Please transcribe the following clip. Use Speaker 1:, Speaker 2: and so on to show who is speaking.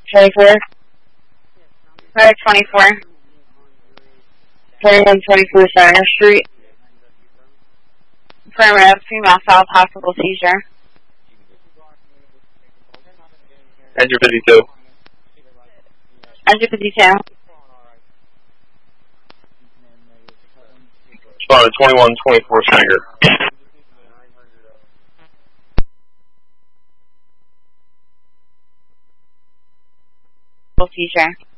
Speaker 1: 24. 24. 2124 Center Street. Affirmative, female file, possible seizure.
Speaker 2: Enter 52.
Speaker 1: Enter 52.
Speaker 2: Respond to 2124 Sanger.
Speaker 1: Seizure.